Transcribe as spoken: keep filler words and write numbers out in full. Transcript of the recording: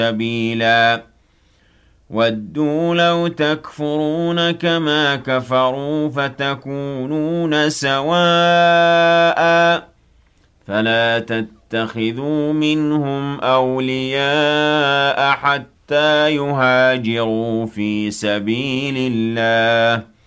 سبيلا وَدُّوا لَوْ تَكْفُرُونَ كَمَا كَفَرُوا فَتَكُونُونَ سَوَاءً فَلَا تَتَّخِذُوا مِنْهُمْ أَوْلِيَاءَ حَتَّى يُهَاجِرُوا فِي سَبِيلِ اللَّهِ